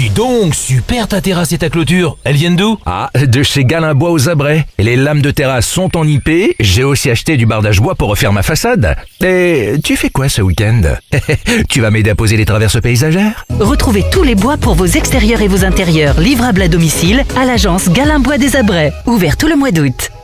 Dis donc, super ta terrasse et ta clôture. Elles viennent d'où? Ah, de chez Galin Bois aux Abrets. Et les lames de terrasse sont en IP. J'ai aussi acheté du bardage bois pour refaire ma façade. Et tu fais quoi ce week-end? Tu vas m'aider à poser les traverses paysagères? Retrouvez tous les bois pour vos extérieurs et vos intérieurs, livrables à domicile à l'agence Galin Bois des Abrets, ouvert tout le mois d'août.